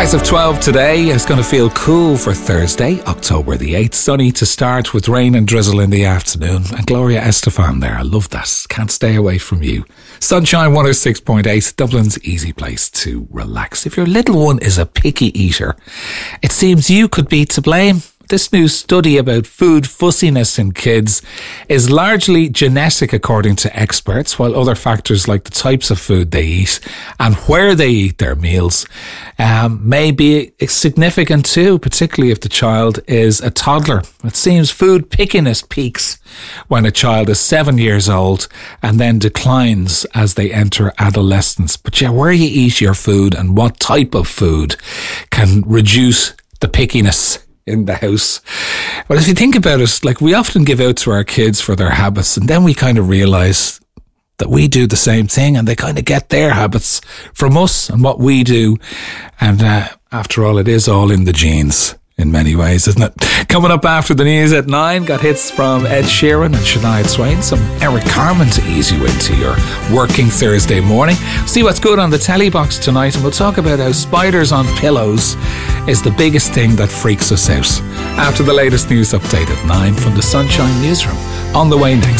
Highs of 12 today. It's going to feel cool for Thursday, October the 8th. Sunny to start with rain and drizzle in the afternoon. And Gloria Estefan there. I love that. Can't stay away from you. Sunshine 106.8. Dublin's easy place to relax. If your little one is a picky eater, it seems you could be to blame. This new study about food fussiness in kids is largely genetic, according to experts, while other factors like the types of food they eat and where they eat their meals may be significant too, particularly if the child is a toddler. It seems food pickiness peaks when a child is 7 years old and then declines as they enter adolescence. But yeah, where you eat your food and what type of food can reduce the pickiness in the house. But if you think about it, like, we often give out to our kids for their habits, and then we kind of realise that we do the same thing and they kind of get their habits from us and what we do. And after all, it is all in the genes in many ways, isn't it? Coming up after the news at 9, got hits from Ed Sheeran and Shania Twain, some Eric Carmen to ease you into your working Thursday morning. See what's good on the telly box tonight, and we'll talk about how spiders on pillows is the biggest thing that freaks us out. After the latest news update at 9 from the Sunshine Newsroom. On the way next.